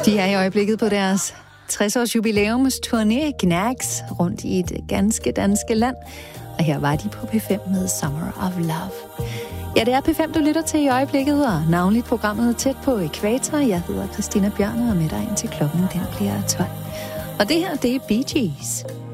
De er i øjeblikket på deres 60-års jubilæumsturné Knacks rundt i et ganske danske land. Og her var de på P5 med Summer of Love. Ja, det er P5, du lytter til i øjeblikket, og navnligt programmet Tæt på Ækvator. Jeg hedder Christina Bjørn og er med dig indtil klokken den bliver 12. Og det her, det er Bee Gees.